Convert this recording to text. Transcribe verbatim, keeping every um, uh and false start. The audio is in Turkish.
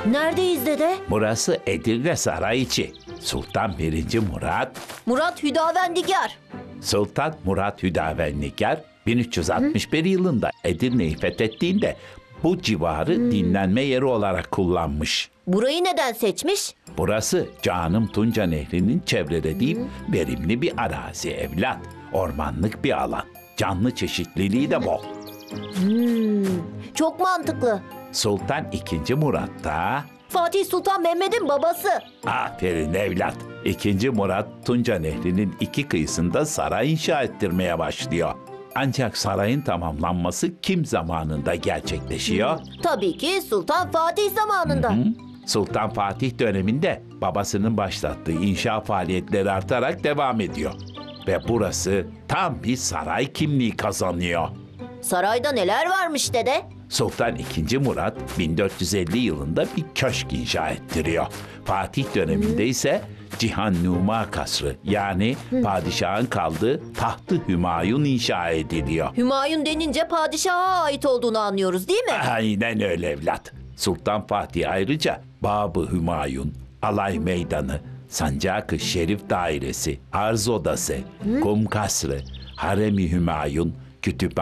Neredeyiz dede? Burası Edirne Saray içi. Sultan birinci. Murat, Murat Hüdavendigar. Sultan Murat Hüdavendigar bin üç yüz altmış bir yılında Edirne'yi fethettiğinde bu civarı dinlenme yeri olarak kullanmış. Burayı neden seçmiş? Burası Canım Tunca Nehri'nin çevrelediği verimli bir arazi evlat. Ormanlık bir alan. Canlı çeşitliliği de bol. Çok mantıklı. Sultan ikinci. Murat da... Fatih Sultan Mehmet'in babası. Aferin evlat. İkinci Murat Tunca Nehri'nin iki kıyısında saray inşa ettirmeye başlıyor. Ancak sarayın tamamlanması kim zamanında gerçekleşiyor? Tabii ki Sultan Fatih zamanında. Sultan Fatih döneminde babasının başlattığı inşa faaliyetleri artarak devam ediyor. Ve burası tam bir saray kimliği kazanıyor. Sarayda neler varmış dede? Sultan ikinci. Murat bin dört yüz elli yılında bir köşk inşa ettiriyor. Fatih döneminde ise Cihan-Numa Kasrı yani padişahın kaldığı Taht-ı Hümayun inşa ediliyor. Hümayun denince padişaha ait olduğunu anlıyoruz değil mi? Aynen öyle evlat. Sultan Fatih ayrıca Bab-ı Hümayun, Alay Meydanı, Sancak-ı Şerif Dairesi, Arz Odası, Kum Kasrı, Harem-i Hümayun, Kütüphane,